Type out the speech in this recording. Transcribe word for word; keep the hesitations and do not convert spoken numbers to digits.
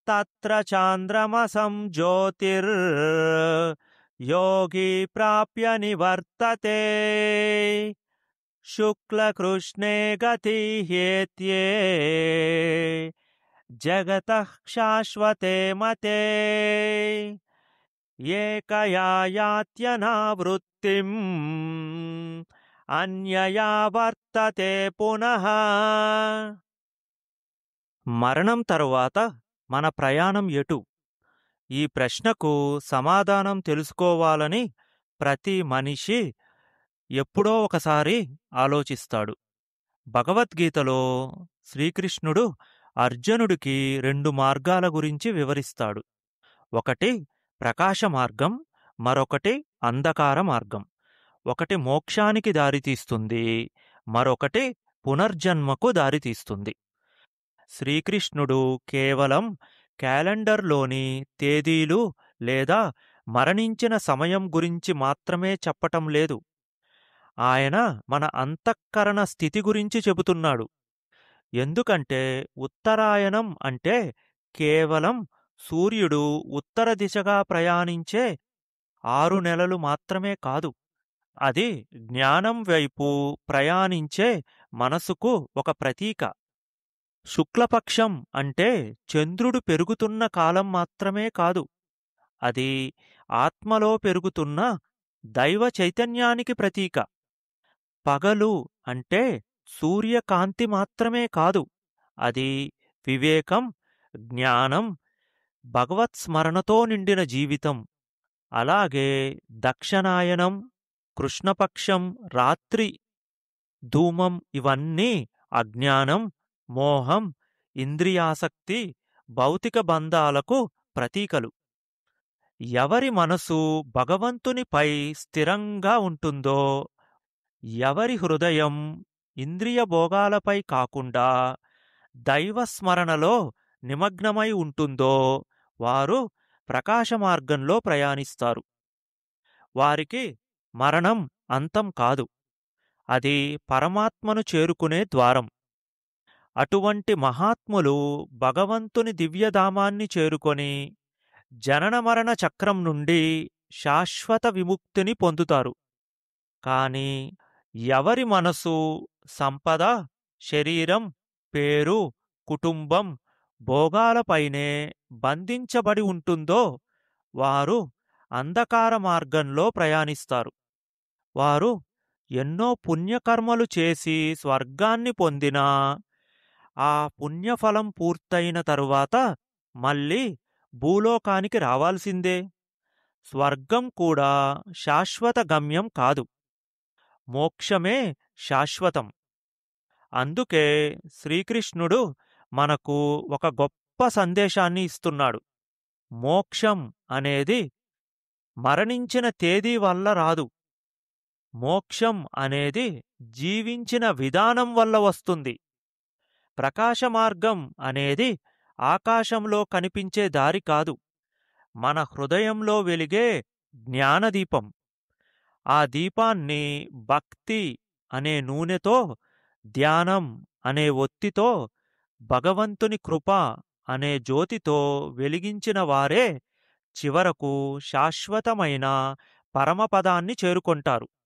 తత్ర చాంద్రమసం జ్యోతిర్ యోగి ప్రాప్య నివర్తతే శుక్లకృష్ణే గతి హ్యేత్యే జగతః శాశ్వతే మతే ఏకయా యాత్యనావృత్తిం అన్యయా వర్తతే పునః. మరణం తరువాత మన ప్రయాణం ఎటు? ఈ ప్రశ్నకు సమాధానం తెలుసుకోవాలని ప్రతి మనిషి ఎప్పుడో ఒకసారి ఆలోచిస్తాడు. భగవద్గీతలో శ్రీకృష్ణుడు అర్జునుడికి రెండు మార్గాల గురించి వివరిస్తాడు. ఒకటి ప్రకాశ మార్గం, మరొకటి అంధకార మార్గం. ఒకటి మోక్షానికి దారితీస్తుంది, మరొకటి పునర్జన్మకు దారితీస్తుంది. శ్రీకృష్ణుడు కేవలం క్యాలెండర్లోని తేదీలు లేదా మరణించిన సమయం గురించి మాత్రమే చెప్పటం లేదు. ఆయన మన అంతఃకరణ స్థితి గురించి చెబుతున్నాడు. ఎందుకంటే ఉత్తరాయణం అంటే కేవలం సూర్యుడు ఉత్తర దిశగా ప్రయాణించే ఆరు నెలలు మాత్రమే కాదు. అది జ్ఞానం వైపు ప్రయాణించే మనసుకు ఒక ప్రతీక. శుక్లపక్షం అంటే చంద్రుడు పెరుగుతున్న కాలం మాత్రమే కాదు, అది ఆత్మలో పెరుగుతున్న దైవ చైతన్యానికి ప్రతీక. పగలు అంటే సూర్యకాంతి మాత్రమే కాదు, అది వివేకం, జ్ఞానం, భగవత్స్మరణతో నిండిన జీవితం. అలాగే దక్షిణాయనం, కృష్ణపక్షం, రాత్రి, ధూమం ఇవన్నీ అజ్ఞానం, మోహం, ఇంద్రియాసక్తి, భౌతిక బంధాలకు ప్రతీకలు. ఎవరి మనసు భగవంతునిపై స్థిరంగా ఉంటుందో, ఎవరి హృదయం ఇంద్రియ భోగాలపై కాకుండా దైవస్మరణలో నిమగ్నమై ఉంటుందో వారు ప్రకాశమార్గంలో ప్రయాణిస్తారు. వారికి మరణం అంతం కాదు, అది పరమాత్మను చేరుకునే ద్వారం. అటువంటి మహాత్ములు భగవంతుని దివ్యధామాన్ని చేరుకొని జనన మరణ చక్రం నుండి శాశ్వత విముక్తిని పొందుతారు. కాని ఎవరి మనసు సంపద, శరీరం, పేరు, కుటుంబం, భోగాలపైనే బంధించబడి ఉంటుందో వారు అంధకార మార్గంలో ప్రయాణిస్తారు. వారు ఎన్నో పుణ్యకర్మలు చేసి స్వర్గాన్ని పొందినా ఆ పుణ్యఫలం పూర్తయిన తరువాత మళ్ళీ భూలోకానికి రావాల్సిందే. స్వర్గం కూడా శాశ్వత గమ్యం కాదు, మోక్షమే శాశ్వతం. అందుకే శ్రీకృష్ణుడు మనకు ఒక గొప్ప సందేశాన్ని ఇస్తున్నాడు. మోక్షం అనేది మరణించిన తేదీ వల్ల రాదు, మోక్షం అనేది జీవించిన విధానం వల్ల వస్తుంది. ప్రకాశమార్గం అనేది ఆకాశంలో కనిపించే దారి కాదు, మన హృదయంలో వెలిగే జ్ఞానదీపం. ఆ దీపాన్ని భక్తి అనే నూనెతో, ధ్యానం అనే ఒత్తితో, భగవంతుని కృప అనే జ్యోతితో వెలిగించిన వారే చివరకు శాశ్వతమైన పరమపదాన్ని చేరుకొంటారు.